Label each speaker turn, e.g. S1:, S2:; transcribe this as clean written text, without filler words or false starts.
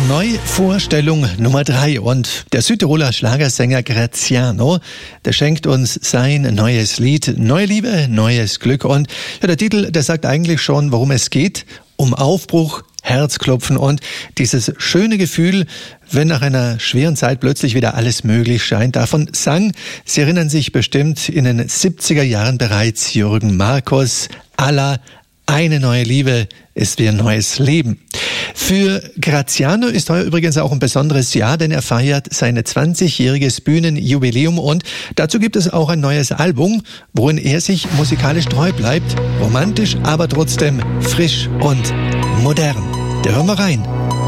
S1: Neuvorstellung Nummer 3 und der Südtiroler Schlagersänger Graziano, der schenkt uns sein neues Lied, neue Liebe, neues Glück und ja, der Titel, der sagt eigentlich schon, worum es geht, um Aufbruch, Herzklopfen und dieses schöne Gefühl, wenn nach einer schweren Zeit plötzlich wieder alles möglich scheint. Davon sang, Sie erinnern sich bestimmt, in den 70er Jahren bereits Jürgen Markus, Allah, eine neue Liebe ist wie ein neues Leben. Für Graziano ist heuer übrigens auch ein besonderes Jahr, denn er feiert sein 20-jähriges Bühnenjubiläum und dazu gibt es auch ein neues Album, worin er sich musikalisch treu bleibt, romantisch, aber trotzdem frisch und modern. Da hören wir rein.